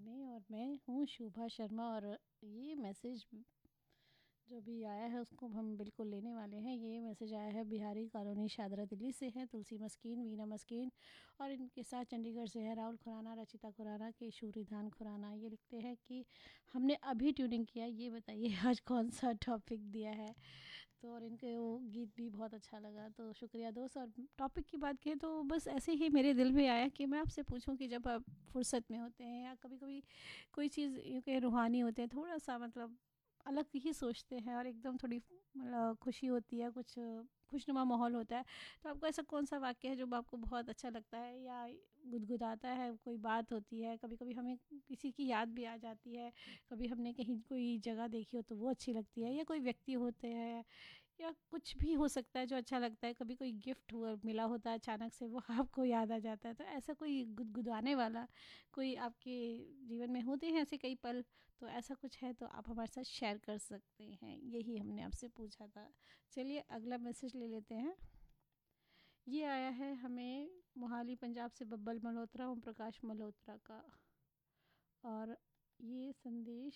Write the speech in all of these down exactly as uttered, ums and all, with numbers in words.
करने और मैं हूँ शोभा शर्मा। और ये मैसेज जो भी आया है उसको हम बिल्कुल लेने वाले हैं। ये मैसेज आया है बिहारी कॉलोनी शादरा दिल्ली से है, तुलसी मस्कीन, वीना मस्कीन और इनके साथ चंडीगढ़ से है राहुल खुराना, रचिता खुराना, केशूरी धान खुराना। ये लिखते हैं कि हमने अभी ट्यूनिंग किया, ये बताइए आज कौन सा टॉपिक दिया है। तो और इनके वो गीत भी बहुत अच्छा लगा, तो शुक्रिया दोस्त। और टॉपिक की बात करें तो बस ऐसे ही मेरे दिल में आया कि मैं आपसे पूछूं कि जब आप फुर्सत में होते हैं या कभी कभी कोई चीज़ यूँ कहीं रूहानी होते हैं, थोड़ा सा मतलब अलग ही सोचते हैं और एकदम थोड़ी मतलब खुशी होती है, कुछ खुशनुमा माहौल होता है, तो आपको ऐसा कौन सा वाक्य है जो आपको बहुत अच्छा लगता है या गुदगुदाता है? कोई बात होती है, कभी कभी हमें किसी की याद भी आ जाती है, कभी हमने कहीं कोई जगह देखी हो तो वो अच्छी लगती है, या कोई व्यक्ति होते हैं या कुछ भी हो सकता है जो अच्छा लगता है, कभी कोई गिफ्ट हुआ मिला होता है अचानक से वो आपको याद आ जाता है। तो ऐसा कोई गुदगुदाने वाला कोई आपके जीवन में होते हैं ऐसे कई पल, तो ऐसा कुछ है तो आप हमारे साथ शेयर कर सकते हैं, यही हमने आपसे पूछा था। चलिए अगला मैसेज ले लेते हैं। ये आया है हमें मोहाली पंजाब से बब्बल मल्होत्रा, ओम प्रकाश मल्होत्रा का। और ये संदेश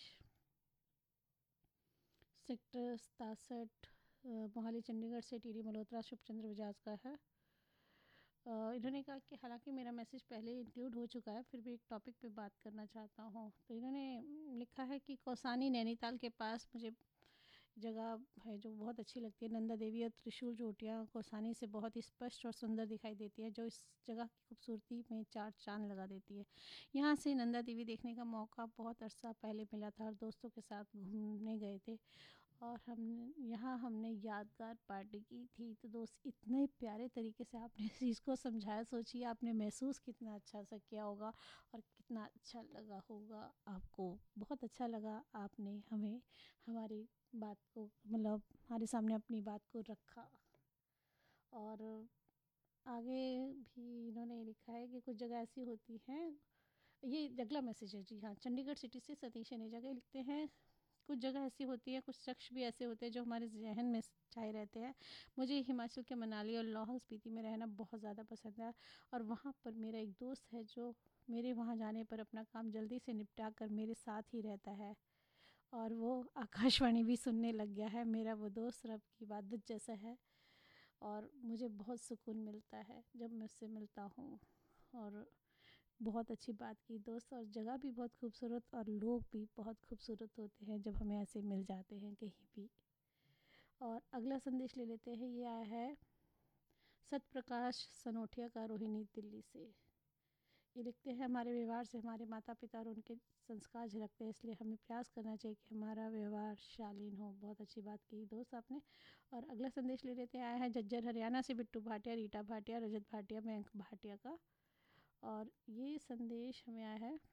सेक्टर सतासठ मोहाली चंडीगढ़ से टीडी मल्होत्रा शुभचंद्र बजाज का है। अ, इन्होंने कहा कि हालांकि मेरा मैसेज पहले इंक्लूड हो चुका है, फिर भी एक टॉपिक पे बात करना चाहता हूँ। तो इन्होंने लिखा है कि कौसानी नैनीताल के पास मुझे जगह है जो बहुत अच्छी लगती है, नंदा देवी और त्रिशूल चोटियाँ कौसानी से बहुत ही स्पष्ट और सुंदर दिखाई देती है, जो इस जगह की खूबसूरती में चार चांद लगा देती है। यहाँ से नंदा देवी देखने का मौका बहुत अरसा पहले मिला था और दोस्तों के साथ घूमने गए थे और हम यहाँ हमने यादगार पार्टी की थी। तो दोस्त इतने प्यारे तरीके से आपने इस चीज़ को समझाया, सोचिए आपने महसूस कितना अच्छा सा किया होगा और कितना अच्छा लगा होगा आपको। बहुत अच्छा लगा, आपने हमें हमारी बात को मतलब हमारे सामने अपनी बात को रखा। और आगे भी इन्होंने लिखा है कि कुछ जगह ऐसी होती हैं, ये अगला मैसेज है जी हाँ, चंडीगढ़ सिटी से सतीश ने जगह लिखते हैं, कुछ जगह ऐसी होती है, कुछ शख्स भी ऐसे होते हैं जो हमारे जहन में छाए रहते हैं। मुझे हिमाचल के मनाली और लाहौल स्पीति में रहना बहुत ज़्यादा पसंद है और वहाँ पर मेरा एक दोस्त है जो मेरे वहाँ जाने पर अपना काम जल्दी से निपटा कर मेरे साथ ही रहता है और वो आकाशवाणी भी सुनने लग गया है। मेरा वो दोस्त रब की इबादत जैसा है और मुझे बहुत सुकून मिलता है जब मैं उससे मिलता हूँ। और बहुत अच्छी बात की दोस्त, और जगह भी बहुत खूबसूरत और लोग भी बहुत खूबसूरत होते हैं जब हमें ऐसे मिल जाते हैं कहीं भी। और अगला संदेश ले लेते हैं। ये आया है सत्य प्रकाश सनोठिया का, रोहिणी दिल्ली से। ये लिखते हैं हमारे व्यवहार से हमारे माता पिता और उनके संस्कार झलकते हैं, इसलिए हमें प्रयास करना चाहिए कि हमारा व्यवहार शालीन हो। बहुत अच्छी बात की दोस्त आपने। और अगला संदेश ले लेते आया है जज्जर हरियाणा से बिट्टू भाटिया, रीटा भाटिया, रजत भाटिया, मयंक भाटिया का। और ये संदेश हमें आया है,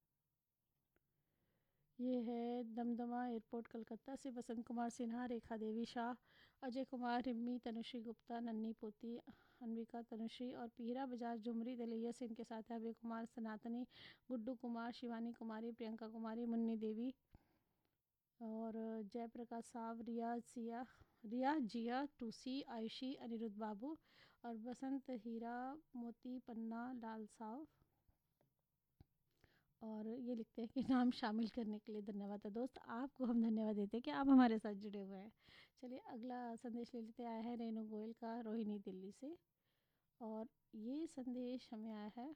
ये है दमदमा एयरपोर्ट कलकत्ता से बसंत कुमार सिन्हा, रेखा देवी शाह, अजय कुमार, रिम्मी, तनुश्री गुप्ता, नन्नी पोती, अनविका तनुश्री और पीरा बजाज जुमरी दलैया से इनके साथ है अभय कुमार, सनातनी, गुड्डू कुमार, शिवानी कुमारी, प्रियंका कुमारी, मुन्नी देवी और जयप्रकाश साव, रिया सिया, रिया जिया, टूसी, आयुषी, अनिरुद्ध बाबू और बसंत हीरा, मोती, पन्ना, लाल साव। और ये लिखते हैं कि नाम शामिल करने के लिए धन्यवाद। है दोस्त, आपको हम धन्यवाद देते हैं कि आप हमारे साथ जुड़े हुए हैं। चलिए अगला संदेश ले लेते आया है रेनू गोयल का, रोहिणी दिल्ली से। और ये संदेश हमें आया है,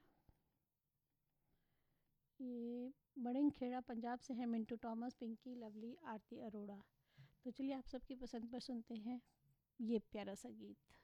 ये बड़िंगखेड़ा पंजाब से है, मिंटू टॉमस, पिंकी, लवली, आरती अरोड़ा। तो चलिए आप सबकी पसंद पर सुनते हैं ये प्यारा सा गीत।